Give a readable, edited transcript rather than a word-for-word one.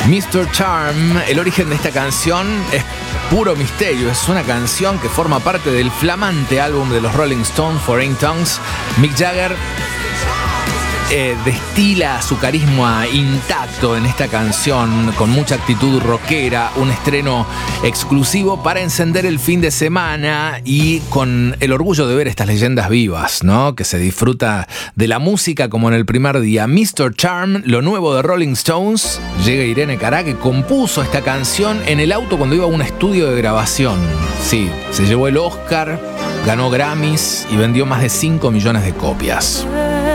Mr. Charm, el origen de esta canción es puro misterio. Es una canción que forma parte del flamante álbum de los Rolling Stones, Foreign Tongues. Mick Jagger destila su carisma intacto en esta canción, con mucha actitud rockera, un estreno exclusivo para encender el fin de semana y con el orgullo de ver estas leyendas vivas, ¿no? Que se disfruta de la música como en el primer día. Mr. Charm, lo nuevo de Rolling Stones. Llega Irene Cara, que compuso esta canción en el auto cuando iba a un estudio de grabación. Sí, se llevó el Oscar, ganó Grammys y vendió más de 5 millones de copias.